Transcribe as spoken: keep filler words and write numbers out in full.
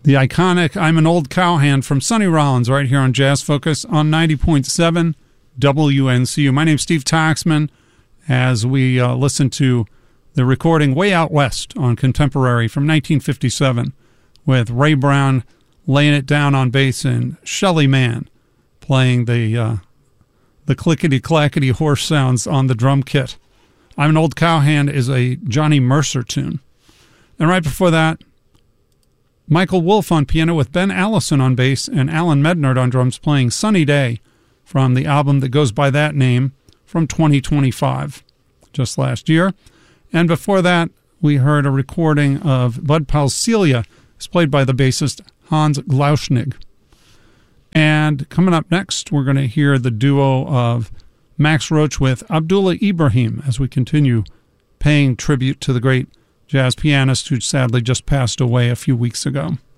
The iconic I'm an Old Cowhand from Sonny Rollins right here on Jazz Focus on ninety point seven W N C U. My name's Steve Taxman as we uh, listen to the recording Way Out West on Contemporary from nineteen fifty-seven with Ray Brown laying it down on bass and Shelly Manne playing the uh, the clickety-clackety horse sounds on the drum kit. I'm an Old Cowhand is a Johnny Mercer tune. And right before that, Michael Wolff on piano with Ben Allison on bass and Alan Mednard on drums playing Sunny Day from the album that goes by that name from twenty twenty-five, just last year. And before that, we heard a recording of Bud Powell's Celia, it's played by the bassist Hans Glauschnig. And coming up next, we're going to hear the duo of Max Roach with Abdullah Ibrahim as we continue paying tribute to the great jazz pianist who sadly just passed away a few weeks ago.